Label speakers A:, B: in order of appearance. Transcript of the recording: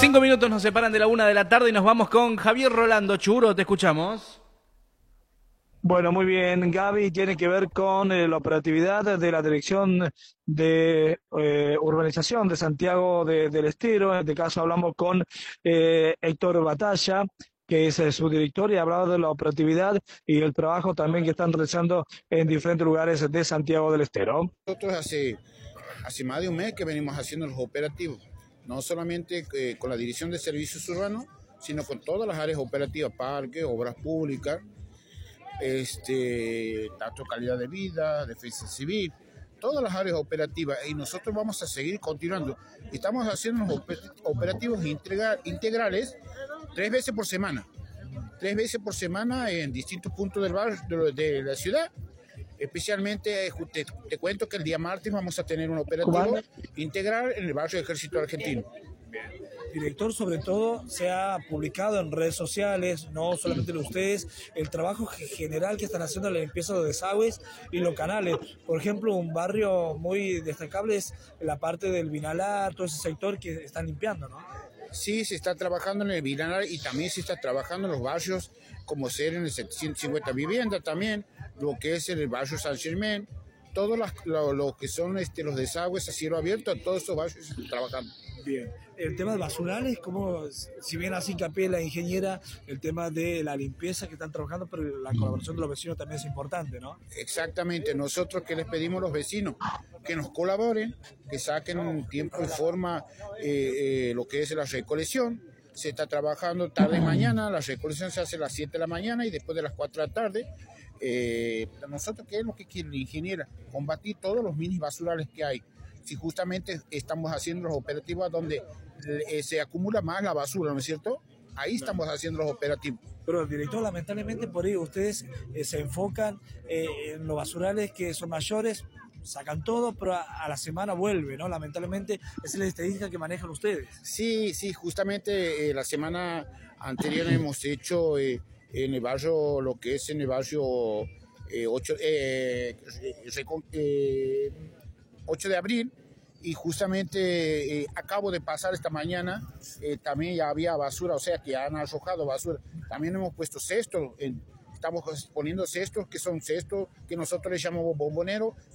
A: 5 minutos nos separan de la 1 de la tarde y nos vamos con Javier Rolando. Churo, te escuchamos.
B: Bueno, muy bien, Gaby, tiene que ver con la operatividad de la Dirección de Urbanización de Santiago del Estero. En este caso hablamos con Héctor Batalla, que es su director, y ha hablado de la operatividad y el trabajo también que están realizando en diferentes lugares de Santiago del Estero.
C: Nosotros hace más de un mes que venimos haciendo los operativos, no solamente con la Dirección de Servicios Urbanos, sino con todas las áreas operativas, parques, obras públicas, tanto calidad de vida, defensa civil, todas las áreas operativas, y nosotros vamos a seguir continuando. Estamos haciendo los operativos integrales 3 veces por semana en distintos puntos del barrio, de la ciudad. Especialmente, te cuento que el día martes vamos a tener un operativo integral en el barrio Ejército Argentino.
B: Director, sobre todo se ha publicado en redes sociales, no solamente de ustedes, el trabajo general que están haciendo en la limpieza de los desagües y los canales. Por ejemplo, un barrio muy destacable es la parte del Binalar, todo ese sector que están limpiando, ¿no?
C: Sí, se está trabajando en el Binalar y también se está trabajando en los barrios como ser en el 750 Vivienda también, lo que es en el barrio San Germán, todo lo que son los desagües a cielo abierto, todos esos barrios se están trabajando.
B: Bien. El tema de basurales, como si bien hace hincapié la ingeniera, el tema de la limpieza que están trabajando, pero la colaboración de los vecinos también es importante, ¿no?
C: Exactamente, nosotros que les pedimos a los vecinos que nos colaboren, que saquen un tiempo y forma lo que es la recolección. Se está trabajando tarde y mañana, la recolección se hace a las 7 de la mañana y después de las 4 de la tarde. Nosotros, ¿qué es lo que quiere la ingeniera? Combatir todos los mini basurales que hay. Si justamente estamos haciendo los operativos donde se acumula más la basura, ¿no es cierto? Ahí estamos haciendo los operativos.
B: Pero, director, lamentablemente por ahí ustedes se enfocan en los basurales que son mayores, sacan todo, pero a la semana vuelve, ¿no? Lamentablemente esa es la estadística que manejan ustedes.
C: Sí, justamente la semana anterior hemos hecho en el barrio, lo que es en el barrio 8 de abril, y justamente acabo de pasar esta mañana, también ya había basura, o sea que han arrojado basura. También hemos puesto cestos, estamos poniendo cestos, que son cestos que nosotros le llamamos bomboneros,